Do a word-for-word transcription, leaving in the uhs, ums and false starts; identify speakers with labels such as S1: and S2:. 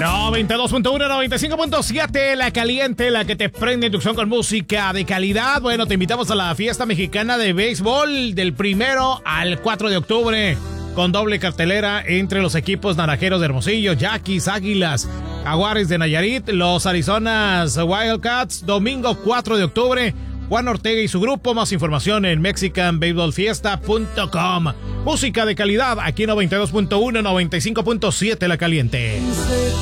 S1: noventa y dos punto uno, noventa y cinco punto siete, La Caliente, la que te prende tu con música de calidad. Bueno, te invitamos a la fiesta mexicana de béisbol del primero al cuatro de octubre, con doble cartelera entre los equipos naranjeros de Hermosillo, Yaquis, Águilas, Jaguares de Nayarit, los Arizonas Wildcats, domingo cuatro de octubre, Juan Ortega y su grupo. Más información en mexican baseball fiesta punto com. Música de calidad aquí en noventa y dos punto uno, noventa y cinco punto siete La Caliente.